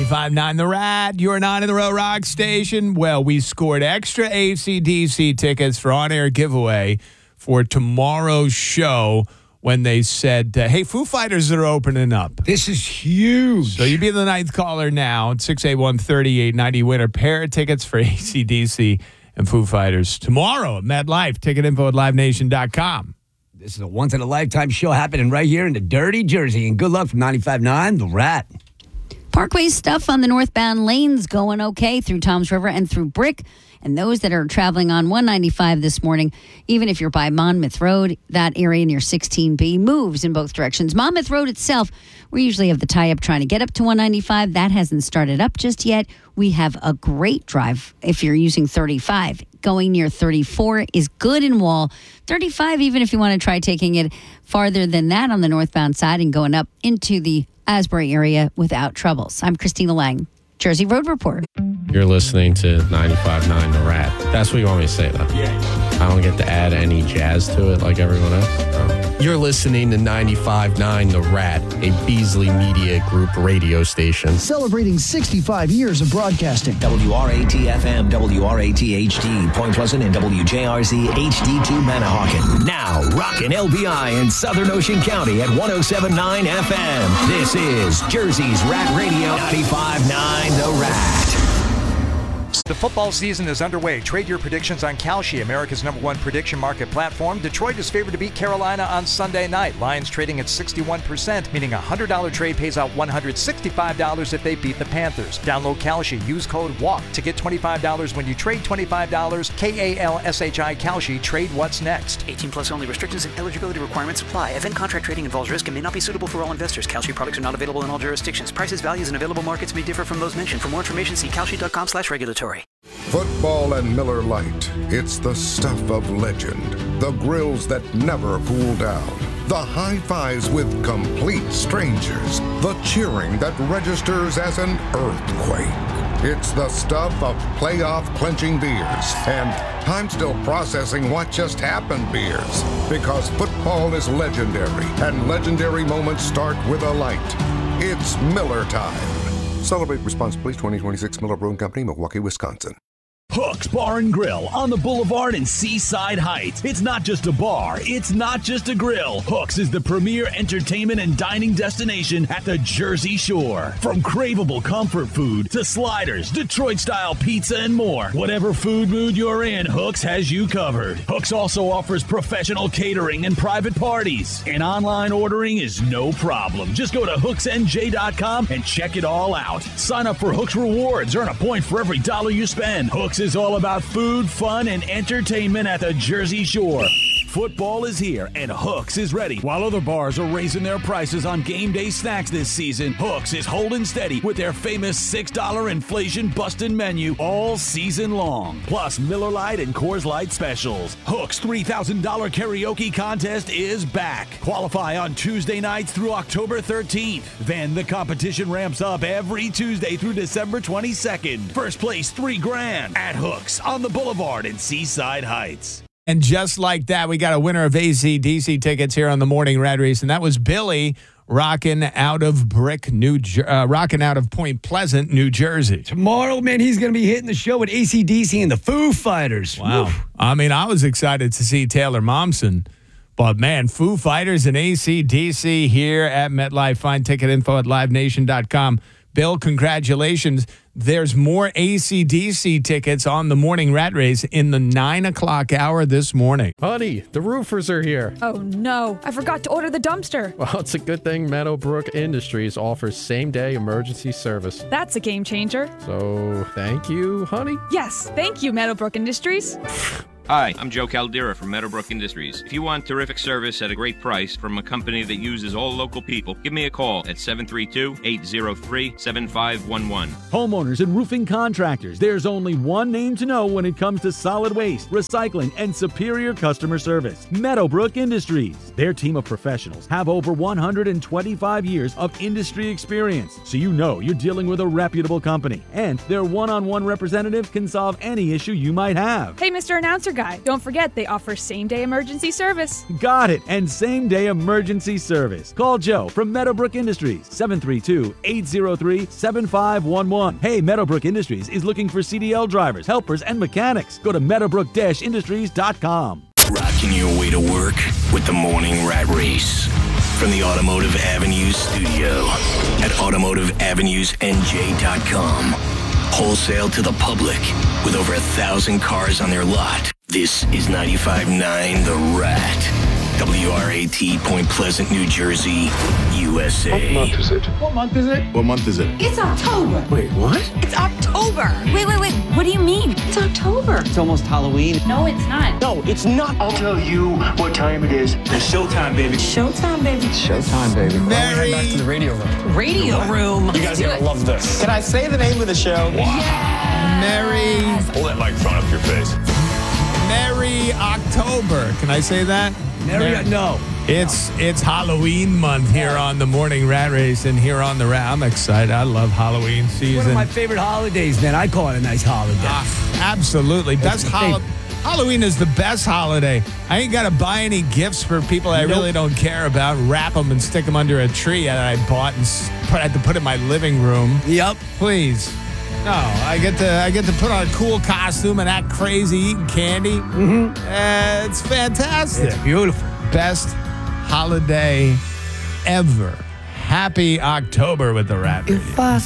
95.9 The Rat, your 9 in the row rock station. Well, we scored extra AC/DC tickets for on-air giveaway for tomorrow's show when they said, hey, Foo Fighters are opening up. This is huge. So you'd be the 9th caller now at 681-3890. Win a pair of tickets for AC/DC and Foo Fighters tomorrow at MetLife. Ticket info at livenation.com. This is a once-in-a-lifetime show happening right here in the dirty Jersey. And good luck from 95.9 The Rat. Parkway stuff on the northbound lanes going okay through Toms River and through Brick. And those that are traveling on 195 this morning, even if you're by Monmouth Road, that area near 16B moves in both directions. Monmouth Road itself, we usually have the tie-up trying to get up to 195. That hasn't started up just yet. We have a great drive if you're using 35. Going near 34 is good in Wall. 35, even if you want to try taking it farther than that on the northbound side and going up into the Asbury area without troubles. I'm Christina Lang, Jersey Road Report. You're listening to 95.9 The Rat. That's what you want me to say, though? Yeah. I don't get to add any jazz to it like everyone else? Oh. You're listening to 95.9 The Rat, a Beasley Media Group radio station. Celebrating 65 years of broadcasting. WRAT-FM, WRAT-HD, Point Pleasant, and WJRZ HD2 Manahawkin. Now, rockin' LBI in Southern Ocean County at 107.9 FM. This is Jersey's Rat Radio, 95.9 The Rat. The football season is underway. Trade your predictions on Kalshi, America's #1 prediction market platform. Detroit is favored to beat Carolina on Sunday night. Lions trading at 61%, meaning a $100 trade pays out $165 if they beat the Panthers. Download Kalshi. Use code WALK to get $25 when you trade $25. KALSHI Kalshi. Trade what's next. 18 plus only. Restrictions and eligibility requirements apply. Event contract trading involves risk and may not be suitable for all investors. Kalshi products are not available in all jurisdictions. Prices, values, and available markets may differ from those mentioned. For more information, see kalshi.com/regulatory. Football and Miller Lite. It's the stuff of legend. The grills that never cool down. The high fives with complete strangers. The cheering that registers as an earthquake. It's the stuff of playoff clinching beers and I'm still processing what just happened beers. Because football is legendary and legendary moments start with a light. It's Miller time. Celebrate responsibly. 2026 Miller Brewing Company, Milwaukee, Wisconsin. Hook's Bar and Grill on the Boulevard in Seaside Heights. It's not just a bar. It's not just a grill. Hook's is the premier entertainment and dining destination at the Jersey Shore. From craveable comfort food to sliders, Detroit-style pizza, and more. Whatever food mood you're in, Hook's has you covered. Hook's also offers professional catering and private parties. And online ordering is no problem. Just go to hooksnj.com and check it all out. Sign up for Hook's Rewards. Earn a point for every dollar you spend. Hook's is all about food, fun, and entertainment at the Jersey Shore. Football is here, and Hook's is ready. While other bars are raising their prices on game day snacks this season, Hook's is holding steady with their famous $6 inflation-busting menu all season long. Plus Miller Lite and Coors Light specials. Hook's $3,000 karaoke contest is back. Qualify on Tuesday nights through October 13th. Then the competition ramps up every Tuesday through December 22nd. First place $3,000 at Hook's on the Boulevard in Seaside Heights. And just like that, we got a winner of AC/DC tickets here on the Morning Rat Race, and that was Billy rocking out of rocking out of Point Pleasant, New Jersey. Tomorrow, man, he's going to be hitting the show with AC/DC and the Foo Fighters. Wow. Woo. I mean, I was excited to see Taylor Momsen, but man, Foo Fighters and AC/DC here at MetLife. Find ticket info at livenation.com. Bill, congratulations. There's more AC/DC tickets on the Morning Rat Race in the 9 o'clock hour this morning. Honey, the roofers are here. Oh, no. I forgot to order the dumpster. Well, it's a good thing Meadowbrook Industries offers same-day emergency service. That's a game changer. So, thank you, honey? Yes, thank you, Meadowbrook Industries. Hi, I'm Joe Caldera from Meadowbrook Industries. If you want terrific service at a great price from a company that uses all local people, give me a call at 732-803-7511. Homeowners and roofing contractors, there's only one name to know when it comes to solid waste, recycling, and superior customer service. Meadowbrook Industries. Their team of professionals have over 125 years of industry experience, so you know you're dealing with a reputable company. And their one-on-one representative can solve any issue you might have. Hey, Mr. Announcer Adventure Guide. Don't forget, they offer same-day emergency service. Got it. And same-day emergency service. Call Joe from Meadowbrook Industries, 732-803-7511. Hey, Meadowbrook Industries is looking for CDL drivers, helpers, and mechanics. Go to meadowbrook-industries.com. Rocking your way to work with the Morning Rat Race. From the Automotive Avenues studio at automotiveavenusnj.com. Wholesale to the public with over 1,000 cars on their lot. This is 95.9 The Rat. WRAT, Point Pleasant, New Jersey, USA. What month is it? What month is it? What month is it? It's October. Wait, what? It's October. Wait. What do you mean? It's October. It's almost Halloween. No, it's not. No, it's not. I'll tell you what time it is. It's showtime, baby. Showtime, baby. Showtime, baby. Mary. Back to the radio room. Radio room. You guys are going to love this. Can I say the name of the show? Wow. Yes. Merry. Hold that microphone up to your face. Merry October. Can I say that? No. It's Halloween month here on the Morning Rat Race and here on the Rat. I'm excited. I love Halloween season. One of my favorite holidays, man. I call it a nice holiday. Absolutely. Halloween is the best holiday. I ain't got to buy any gifts for people I really don't care about. Wrap them and stick them under a tree that I bought and had to put in my living room. Yep. Please. No, I get to put on a cool costume and act crazy eating candy. Mm-hmm. It's fantastic. It's beautiful. Best holiday ever. Happy October with the Rat Radio.